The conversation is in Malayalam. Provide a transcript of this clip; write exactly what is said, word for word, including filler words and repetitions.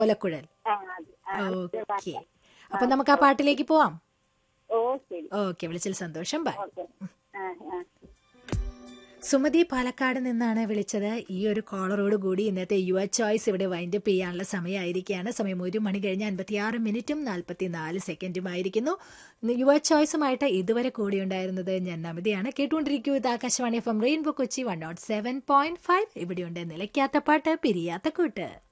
ഓലക്കുഴൽ. ആ അതെ ആ, അത് ഓക്കെ, പാട്ടാ. അപ്പൊ നമുക്ക് ആ പാട്ടിലേക്ക് പോവാം. ഓ ശരി, ഓക്കെ, വിളിച്ചതിൽ സന്തോഷം. ബൈ. ഓക്കെ. ആ ആ സുമതി പാലക്കാട് നിന്നാണ് വിളിച്ചത്. ഈ ഒരു കോളറോട് കൂടി ഇന്നത്തെ യുവർ ചോയ്സ് ഇവിടെ വൈൻഡപ്പ് ചെയ്യാനുള്ള സമയമായിരിക്കുകയാണ്. സമയം ഒരു മണി കഴിഞ്ഞ് അൻപത്തിയാറ് മിനിറ്റും നാൽപ്പത്തിനാല് സെക്കൻഡും ആയിരിക്കുന്നു. യുവർ ചോയ്സുമായിട്ട് ഇതുവരെ കൂടിയുണ്ടായിരുന്നത് ഞാൻ നമിതയാണ്. കേട്ടുകൊണ്ടിരിക്കൂ ഇത് Akashvani F M rainbow Kochi one not seven point five. ഇവിടെയുണ്ട് നിലയ്ക്കാത്ത പാട്ട്, പിരിയാത്ത കൂട്ട്.